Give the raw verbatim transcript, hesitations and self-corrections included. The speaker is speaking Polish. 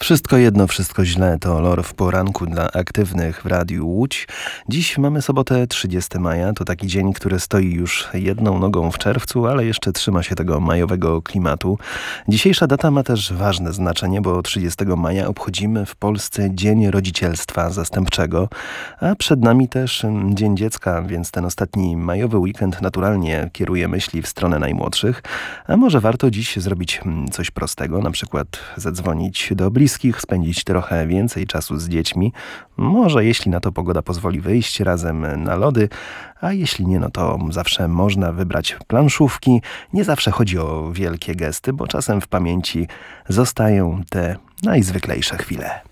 Wszystko jedno, wszystko źle to lor w poranku dla aktywnych w Radiu Łódź. Dziś mamy sobotę trzydziestego maja. To taki dzień, który stoi już jedną nogą w czerwcu, ale jeszcze trzyma się tego majowego klimatu. Dzisiejsza data ma też ważne znaczenie, bo trzydziestego maja obchodzimy w Polsce Dzień Rodzicielstwa Zastępczego, a przed nami też Dzień Dziecka, więc ten ostatni majowy weekend naturalnie kieruje myśli w stronę najmłodszych. A może warto dziś zrobić coś prostego, na przykład zadzwonić do bliskich, spędzić trochę więcej czasu z dziećmi. Może jeśli na to pogoda pozwoli, wyjść razem na lody, a jeśli nie, no to zawsze można wybrać planszówki. Nie zawsze chodzi o wielkie gesty, bo czasem w pamięci zostają te najzwyklejsze chwile.